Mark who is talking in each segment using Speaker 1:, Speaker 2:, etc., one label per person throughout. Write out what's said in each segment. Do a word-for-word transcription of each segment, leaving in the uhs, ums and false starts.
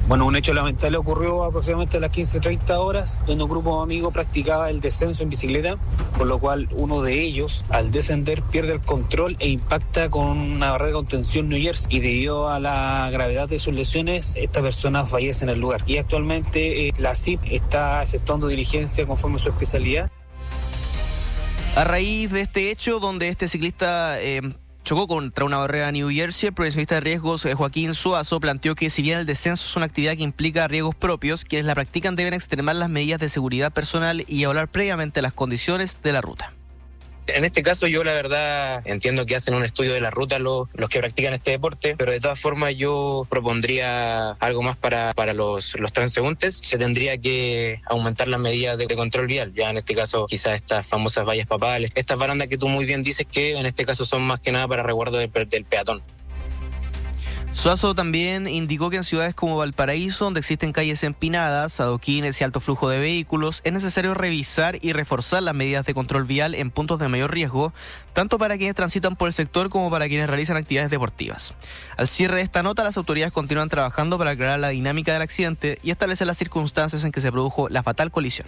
Speaker 1: Bueno, un hecho lamentable ocurrió aproximadamente a las quince treinta horas, donde un grupo de amigos practicaba el descenso en bicicleta, por lo cual uno de ellos, al descender, pierde el control e impacta con una barrera de contención New Jersey. Y debido a la gravedad de sus lesiones, esta persona fallece en el lugar. Y actualmente eh, la C I P está efectuando diligencia conforme a su especialidad.
Speaker 2: A raíz de este hecho, donde este ciclista eh, chocó contra una barrera New Jersey, el profesionista de riesgos eh, Joaquín Suazo planteó que si bien el descenso es una actividad que implica riesgos propios, quienes la practican deben extremar las medidas de seguridad personal y evaluar previamente las condiciones de la ruta.
Speaker 3: En este caso yo la verdad entiendo que hacen un estudio de la ruta los, los que practican este deporte, pero de todas formas yo propondría algo más para, para los, los transeúntes. Se tendría que aumentar las medidas de, de control vial, ya en este caso quizás estas famosas vallas papales, estas barandas que tú muy bien dices que en este caso son más que nada para resguardo del, del peatón.
Speaker 2: Suazo también indicó que en ciudades como Valparaíso, donde existen calles empinadas, adoquines y alto flujo de vehículos, es necesario revisar y reforzar las medidas de control vial en puntos de mayor riesgo, tanto para quienes transitan por el sector como para quienes realizan actividades deportivas. Al cierre de esta nota, las autoridades continúan trabajando para aclarar la dinámica del accidente y establecer las circunstancias en que se produjo la fatal colisión.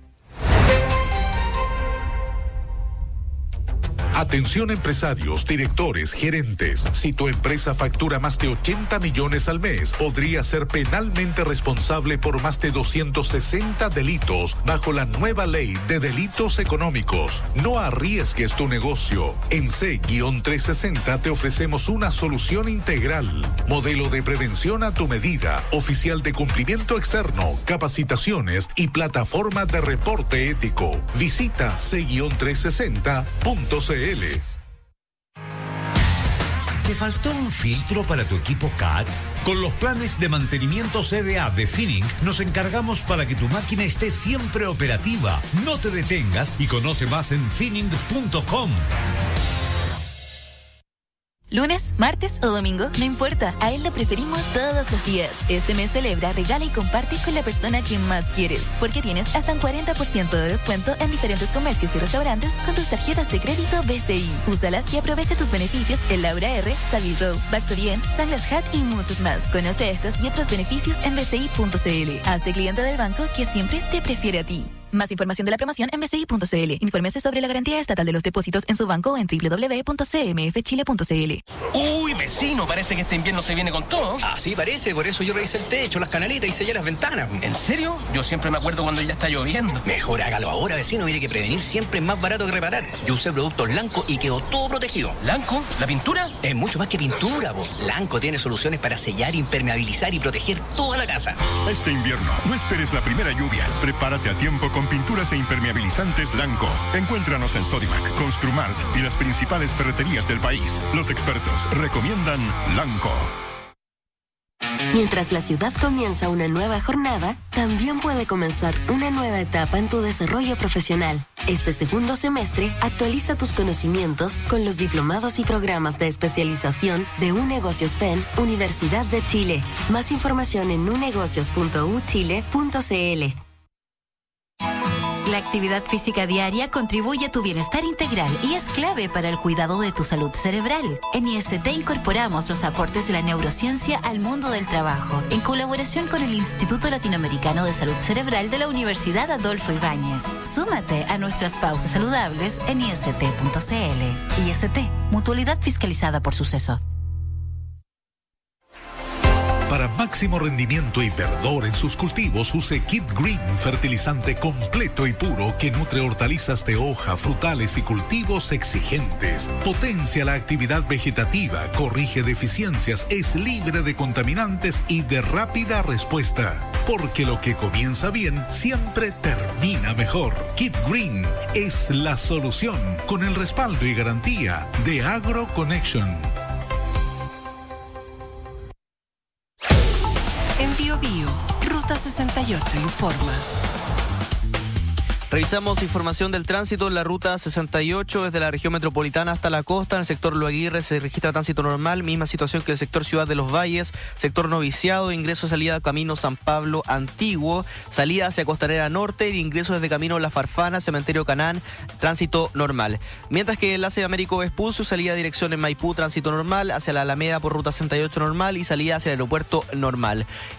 Speaker 4: Atención empresarios, directores, gerentes. Si tu empresa factura más de ochenta millones al mes, podría ser penalmente responsable por más de doscientos sesenta delitos bajo la nueva ley de delitos económicos. No arriesgues tu negocio. En C trescientos sesenta te ofrecemos una solución integral. Modelo de prevención a tu medida, oficial de cumplimiento externo, capacitaciones y plataforma de reporte ético. Visita C trescientos sesenta punto c l.
Speaker 5: ¿Te faltó un filtro para tu equipo C A T? Con los planes de mantenimiento C D A de Finning nos encargamos para que tu máquina esté siempre operativa. No te detengas y conoce más en finning punto com.
Speaker 6: Lunes, martes o domingo, no importa, a él lo preferimos todos los días. Este mes celebra, regala y comparte con la persona que más quieres, porque tienes hasta un cuarenta por ciento de descuento en diferentes comercios y restaurantes con tus tarjetas de crédito B C I. Úsalas y aprovecha tus beneficios en Laura R, Savile Row, Bar Sorién, Sunglass Hut y muchos más. Conoce estos y otros beneficios en b c i punto c l. Hazte cliente del banco que siempre te prefiere a ti. Más información de la promoción en b c i punto c l. Infórmese sobre la garantía estatal de los depósitos en su banco en doble u doble u doble u punto c m f chile punto c l.
Speaker 7: Uy, vecino, parece que este invierno se viene con todo.
Speaker 8: Ah, sí, parece. Por eso yo revisé el techo, las canaletas y sellé las ventanas.
Speaker 7: ¿En serio? Yo siempre me acuerdo cuando ya está lloviendo.
Speaker 8: Mejor hágalo ahora, vecino. Mire que prevenir siempre es más barato que reparar. Yo usé productos Lanco y quedó todo protegido.
Speaker 7: ¿Lanco? ¿La pintura?
Speaker 8: Es mucho más que pintura, po. Lanco tiene soluciones para sellar, impermeabilizar y proteger toda la casa.
Speaker 9: Este invierno, no esperes la primera lluvia. Prepárate a tiempo con pinturas e impermeabilizantes Lanco. Encuéntranos en Sodimac, Construmart y las principales ferreterías del país. Los expertos recomiendan Lanco.
Speaker 10: Mientras la ciudad comienza una nueva jornada, también puede comenzar una nueva etapa en tu desarrollo profesional. Este segundo semestre, actualiza tus conocimientos con los diplomados y programas de especialización de UNegocios F E N, Universidad de Chile. Más información en unegocios punto u chile punto c l.
Speaker 11: La actividad física diaria contribuye a tu bienestar integral y es clave para el cuidado de tu salud cerebral. En I S T incorporamos los aportes de la neurociencia al mundo del trabajo, en colaboración con el Instituto Latinoamericano de Salud Cerebral de la Universidad Adolfo Ibáñez. Súmate a nuestras pausas saludables en i s t punto c l. I S T, mutualidad fiscalizada por Suceso.
Speaker 4: Para máximo rendimiento y verdor en sus cultivos, use Kid Green, fertilizante completo y puro que nutre hortalizas de hoja, frutales y cultivos exigentes. Potencia la actividad vegetativa, corrige deficiencias, es libre de contaminantes y de rápida respuesta. Porque lo que comienza bien siempre termina mejor. Kid Green es la solución con el respaldo y garantía de AgroConnection.
Speaker 12: En Bio Bio, Ruta sesenta y ocho informa.
Speaker 2: Revisamos información del tránsito en la ruta sesenta y ocho desde la región metropolitana hasta la costa. En el sector Loaguirre se registra tránsito normal, misma situación que el sector Ciudad de los Valles, sector Noviciado, ingreso y salida camino San Pablo Antiguo, salida hacia Costanera Norte y ingreso desde camino La Farfana, Cementerio Canán, tránsito normal. Mientras que el enlace de Américo Vespucio, salida dirección en Maipú, tránsito normal, hacia la Alameda por ruta sesenta y ocho normal y salida hacia el aeropuerto normal.